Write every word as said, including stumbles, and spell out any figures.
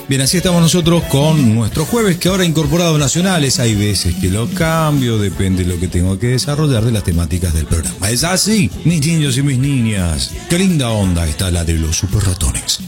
Bien, así estamos nosotros con nuestro jueves, que ahora incorporado nacionales. Hay veces que lo cambio, depende de lo que tengo que desarrollar de las temáticas del programa. Es así, mis niños y mis niñas. Qué linda onda está la de los super ratones.